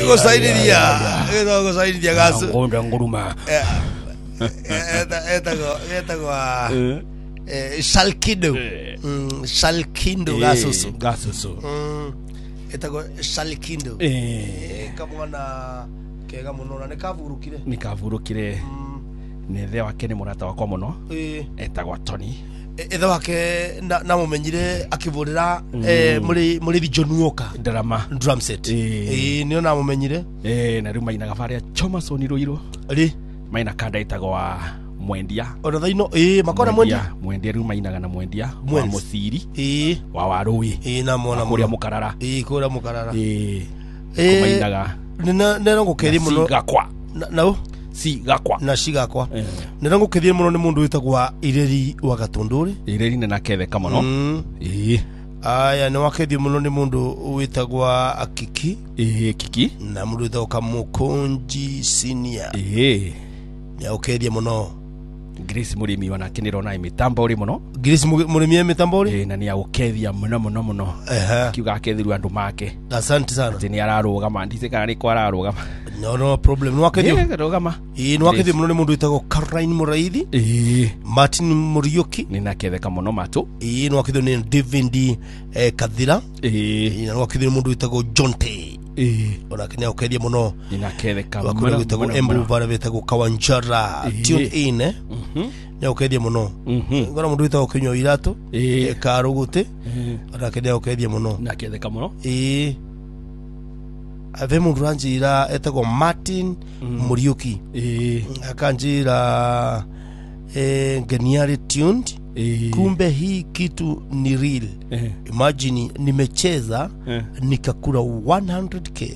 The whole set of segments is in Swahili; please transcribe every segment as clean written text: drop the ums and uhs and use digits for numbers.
gosaidia gasu ngonda nguruma Shalkindo gasusu etago Shalkindo kamwana kega muno na nikavurukire nethe wake ni murata wakwa muno etagwa Tony ethe wake na mumenyire akivurira muri John Walker drum set niyo na mumenyire na riu mainaga faria Chomason Ruiru maina kanda itagwa Mwendia ona thaino makona Mwendia riu mainaga na Mwendia wa Muthiri wa Warui na mona kuria Mukarara kuria Mukarara kumainaga nena ngukeri muno gakwa na Sigakwa na Sigakwa nena ngukeri muno ni mundu witagwa Ireri wa Gatunduri Ireri na ketheka muno aya ni wakethie muno ni mundu witagwa Akiki Kiki na mundu witagwa Mukonji Senior ni ukethie muno Grace Murimi wana kiniro na mitambo uri muno Grace Murimi mitambo uri na ni agukethia muno kiuga akethiru andu make asante sana ati ni ararugama ndise kana ni kwararugama no problem no akethio rugama no akethio muno ni mundu witagwa Caroline Muraithi Martin Muriuki ni naketheka muno matu no akethio ni David Kathira no akethio mundu witagwa Jonte ona kenya ukethia muno inaketheka muno witagwa Embu vara witagwa Kawanjara tune in ne ukethia muno ngora mundu witagwa Kinyo Iratu Karugute ona kenya ukethia muno naketheka muno ave mundu ranjira etagwa Martin Muriuki akanjira Ngeniari tuned kumbe hii kitu ni real imagine nimecheza nikakula 100k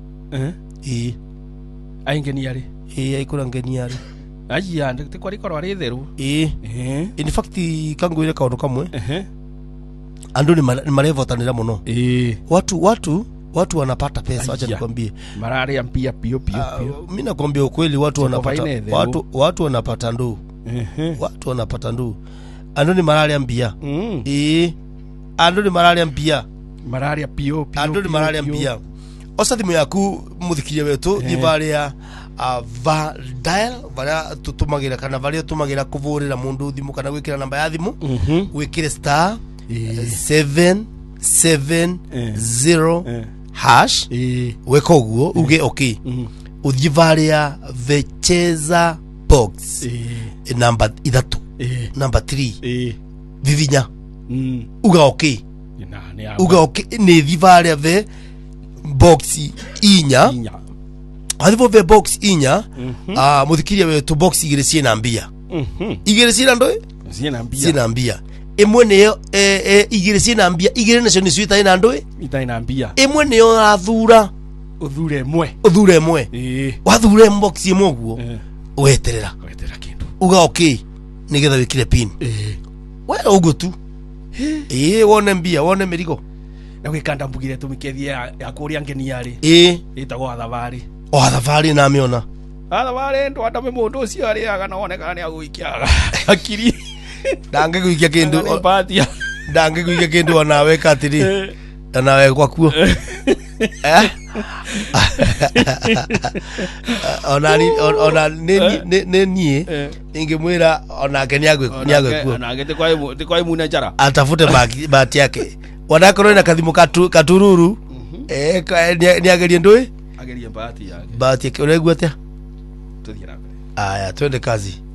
Ngeniari aikura Ngeniari ajia ndikte kwari korwa ritheru in fact kangwire kaundu kamwe andu ni marevotanira muno watu wanapata pesa, acha nikwambie. Marari mpia pio. Mimi nakwambia ukweli, watu wanapata ndoo. Watu wanapata ndoo. Ando ni malaria mpia. Ando ni malaria mpia. Malaria pio. Ando ni malaria mpia. Osa thimu yaku muthikiria wetu thivaria va dial varia tutumagira kana varia tumagira kuvurira mundu thimu kana gwikira namba ya thimu wikire star 770 hash weka uguo uge okay uthie varia vecheza box number 3 number 3 vivinya uga okay ni thivaria ve box inya athivo ve box inya muthikiria wetu box igire ciena mbia igire ciena ndoi ciena mbia imwe neyo igire ciena mbia igire nacio ni swita ina ndoi itaina mbia imwe neyo athura uthure emwe wathure box imwe guo weterera kindu uga okay nigetha wikire pin wewe ugo tu wone mbia wone mirigo na gwikanda mbugire tumikethie ya kuria Ngeniari itagwo athavari na miona athavari ndo atame mundu ucio ari aga none kana ni aguikiaga akiri ndangiguikia kindu ndangiguikia kindu ona weka atiri na wewe kwakuo ona ni ningemwira ona Ngeniari ona agete kwa imuna jara atafute bahati yake wanakorwo na kathimu katururu ni agerie ndoi agerie bahati yake bahati yake uregua atia tuthira aya twende kazi.